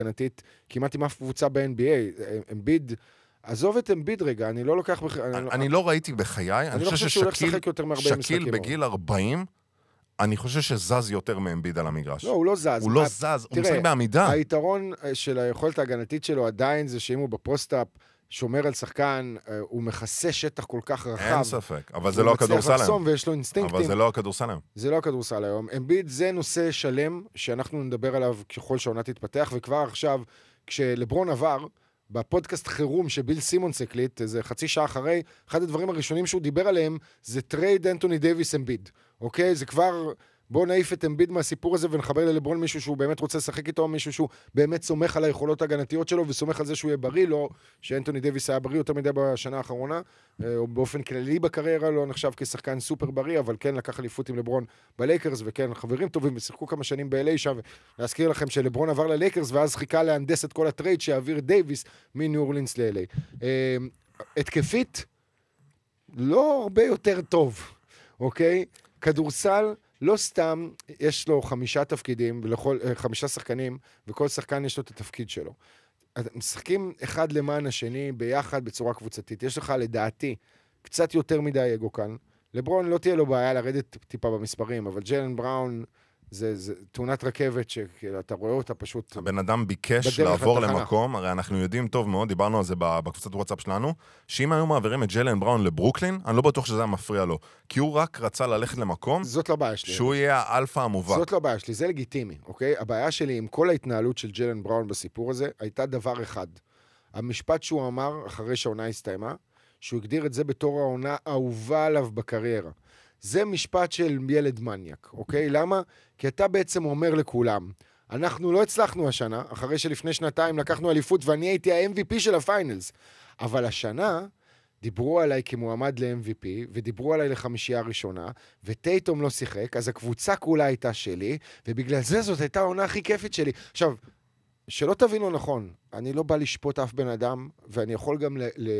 הגנתית כמעט עם אף קבוצה ב-NBA. אמביד, עזוב את אמביד רגע, אני לא לוקח... אני לא ראיתי בחיי, אני לא חושב שהוא הולך לשחק יותר מ-40 משחקים. שקיל בגיל 40, אני חושב שזז יותר מאמביד על המגרש. לא, הוא לא זז. הוא לא זז, הוא משחק בעמידה. היתרון של היכולת ההגנתית שלו עדיין זה שאם הוא בפוסט-אפ, שומר על שחקן, הוא מכסה שטח כל כך רחב. אין ספק, אבל זה לא הכדורסל היום. ויש לו אינסטינקטים. אבל זה לא הכדורסל היום. זה לא הכדורסל היום. אמביד זה נושא שלם, שאנחנו נדבר עליו ככל שהעונה תתפתח, וכבר עכשיו, כשלברון עבר, בפודקאסט חירום שביל סימונס הקליט, איזה חצי שעה אחרי, אחד הדברים הראשונים שהוא דיבר עליהם, זה טרייד אנטוני דייביס אמביד. אוקיי? זה כבר... בואו נעיף את אמביד מהסיפור הזה ונחבר ללברון מישהו שהוא באמת רוצה לשחק איתו, מישהו שהוא באמת סומך על היכולות ההגנתיות שלו וסומך על זה שהוא יהיה בריא, לא שאנטוני דייביס היה בריא יותר מדי בשנה האחרונה, או באופן כללי בקריירה לא נחשב כשחקן סופר בריא, אבל כן לקח אליפות עם לברון בלייקרס, וכן חברים טובים ושיחקו כמה שנים ב-LA שם, ולהזכיר לכם שלברון עבר ללייקרס ואז חיכה להנדס את כל הטרייד שהעביר דייביס מניו אורלינס ל-LA. התקפית, לא הרבה יותר טוב, אוקיי? כדורסל לא סתם, יש לו 5 תפקידים, 5 שחקנים, וכל שחקן יש לו את התפקיד שלו. משחקים אחד למען השני, ביחד, בצורה קבוצתית. יש לך, לדעתי, קצת יותר מדי אגו כאן. לברון לא תהיה לו בעיה לרדת טיפה במספרים, אבל ג'יילן בראון, זה תאונת רכבת שאתה רואה אותה פשוט... הבן אדם ביקש לעבור למקום, הרי אנחנו יודעים טוב מאוד, דיברנו על זה בקבוצת וואטסאפ שלנו, שאם היו מעבירים את ג'יילן בראון לברוקלין, אני לא בטוח שזה מפריע לו, כי הוא רק רצה ללכת למקום, זאת לא בעיה שלי. שהוא יהיה האלפא המובהק. זאת לא בעיה שלי, זה לגיטימי, אוקיי? הבעיה שלי עם כל ההתנהלות של ג'יילן בראון בסיפור הזה, הייתה דבר אחד. המשפט שהוא אמר אחרי שהעונה הסתיימה, שהוא הגדיר את זה בתור העונה האהובה עליו בקריירה. זה משפט של ילד מניאק, אוקיי? למה? כי אתה בעצם אומר לכולם, אנחנו לא הצלחנו השנה, אחרי שלפני שנתיים לקחנו אליפות ואני הייתי ה-MVP של הפיינלס, אבל השנה דיברו עליי כמועמד ל-MVP, ודיברו עליי לחמישייה הראשונה, וטייטום לא שיחק, אז הקבוצה כולה הייתה שלי, ובגלל זה זאת הייתה העונה הכי כיפית שלי. עכשיו, שלא תבינו נכון, אני לא בא לשפוט אף בן אדם, ואני יכול גם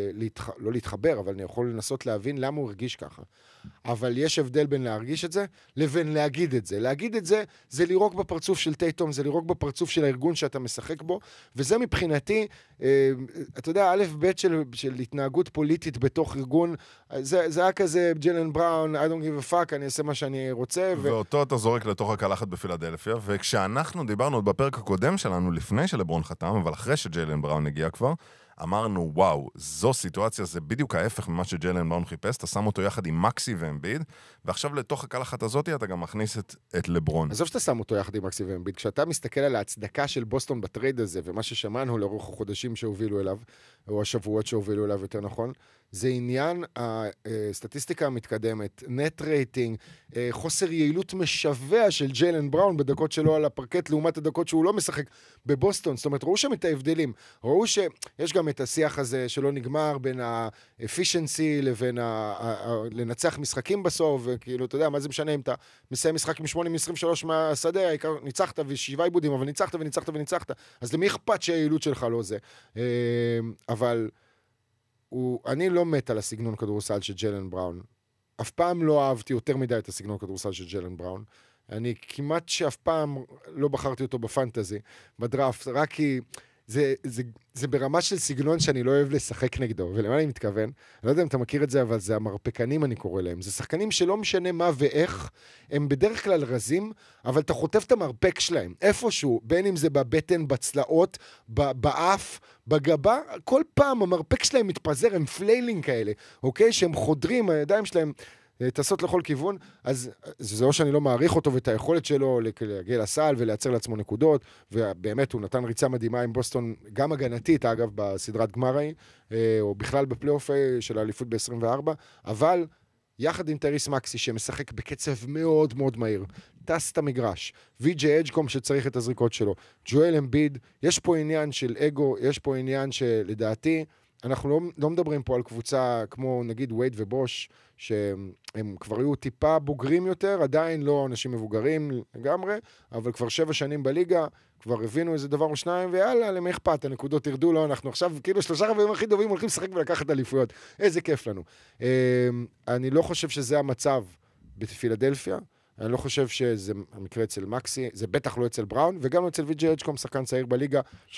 לא להתחבר, אבל אני יכול לנסות להבין למה הוא הרגיש ככה. אבל יש הבדל בין להרגיש את זה, לבין להגיד את זה. להגיד את זה, זה לירוק בפרצוף של טייטום, זה לירוק בפרצוף של הארגון שאתה משחק בו, וזה מבחינתי, אתה יודע, א' ב' של התנהגות פוליטית בתוך ארגון, זה היה כזה, ג'יילן בראון, I don't give a fuck, אני אעשה מה שאני רוצה. ואותו אתה זורק לתוך הקלחת בפילדלפיה, וכשאנחנו דיברנו בפרק הקודם שלנו, לפני שלברון חתם, אבל אחרי שג'יילן בראון הגיע כבר, אמרנו, וואו, זו סיטואציה, זה בדיוק ההפך ממה שג'יילן בראון חיפש, אתה שם אותו יחד עם מקסי ואמביד, ועכשיו לתוך הקלחת הזאת אתה גם מכניס את לברון. עזוב שאתה שם אותו יחד עם מקסי ואמביד, כשאתה מסתכל על ההצדקה של בוסטון בטרייד הזה, ומה ששמענו לאורך החודשים שהובילו אליו, או השבועות שהובילו אליו יותר נכון, זה עניין הסטטיסטיקה המתקדמת, נט רייטינג, חוסר יעילות משווה של ג'יילן בראון בדקות שלו על הפרקט, לעומת הדקות שהוא לא משחק בבוסטון. זאת אומרת, ראו שם את ההבדלים. ראו שיש גם את השיח הזה שלא נגמר בין האפישנסי לבין לנצח משחקים בסוף, וכאילו, אתה יודע, מה זה משנה אם אתה מסיים משחק עם 8-23 מהשדה, העיקר ניצחת ו7 עיבודים, אבל ניצחת וניצחת וניצחת. אז למי אכפת שהיעילות שלך לא זה? אבל אני לא מת על הסגנון כדורסל של ג'יילן בראון. אף פעם לא אהבתי יותר מדי את הסגנון כדורסל של ג'יילן בראון. אני כמעט שאף פעם לא בחרתי אותו בפנטזי, בדראפט, רק כי זה ברמה של סגנון שאני לא אוהב לשחק נגדו, ולמה אני מתכוון? אני לא יודע אם אתה מכיר את זה, אבל זה המרפקנים אני קורא להם. זה שחקנים שלא משנה מה ואיך, הם בדרך כלל רזים, אבל אתה חוטף את המרפק שלהם, איפשהו, בין אם זה בבטן, בצלעות, באף, בגבה, כל פעם המרפק שלהם מתפזר, הם פליילינג כאלה, אוקיי? שהם חודרים, הידיים שלהם טסות לכל כיוון, אז זה לא שאני לא מעריך אותו ואת היכולת שלו להגיע לסל ולייצר לעצמו נקודות, ובאמת הוא נתן ריצה מדהימה עם בוסטון, גם הגנתית אגב בסדרת גמר ההיא, או בכלל בפלייאוף של האליפות ב-24, אבל יחד עם טריס מקסי שמשחק בקצב מאוד מאוד מהיר, טס את המגרש, ויג'י אג'קום שצריך את הזריקות שלו, ג'ואל אמביד, יש פה עניין של אגו, יש פה עניין שלדעתי, אנחנו לא מדברים פה על קבוצה כמו נגיד וייד ובוש, שהם כבר היו טיפה בוגרים יותר, עדיין לא אנשים מבוגרים לגמרי, אבל כבר 7 שנים בליגה, כבר הבינו איזה דבר או שניים, ויאללה, למי אכפת, הנקודות ירדו לו, אנחנו עכשיו כאילו 3 רבעים הכי טובים הולכים לשחק ולקחת אליפויות. איזה כיף לנו. אני לא חושב שזה המצב בפילדלפיה, אני לא חושב שזה המקרה אצל מקסי, זה בטח לא אצל בראון, וגם לא אצל ויג'י אג'קום, שחקן צעיר בליגה,